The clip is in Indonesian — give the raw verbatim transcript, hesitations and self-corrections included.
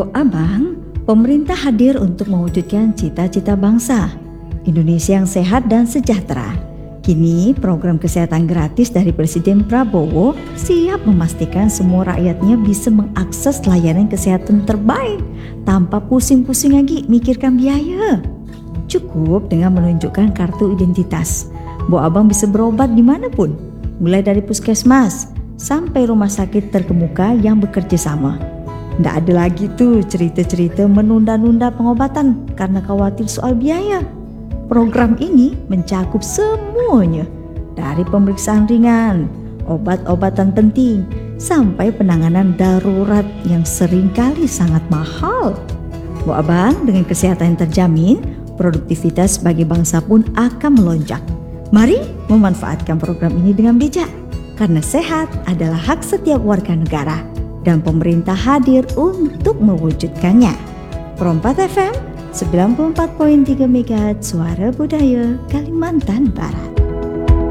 Bo Abang, pemerintah hadir untuk mewujudkan cita-cita bangsa, Indonesia yang sehat dan sejahtera. Kini program kesehatan gratis dari Presiden Prabowo siap memastikan semua rakyatnya bisa mengakses layanan kesehatan terbaik tanpa pusing-pusing lagi mikirkan biaya. Cukup dengan menunjukkan kartu identitas, Bo Abang bisa berobat dimanapun, mulai dari puskesmas sampai rumah sakit terkemuka yang bekerja sama. Nggak ada lagi tuh cerita-cerita menunda-nunda pengobatan karena khawatir soal biaya. Program ini mencakup semuanya, dari pemeriksaan ringan, obat-obatan penting, sampai penanganan darurat yang seringkali sangat mahal. Bu Abang, dengan kesehatan yang terjamin, produktivitas bagi bangsa pun akan melonjak. Mari memanfaatkan program ini dengan bijak, karena sehat adalah hak setiap warga negara, dan pemerintah hadir untuk mewujudkannya. Perompak F M sembilan puluh empat koma tiga megahertz Suara Budaya Kalimantan Barat.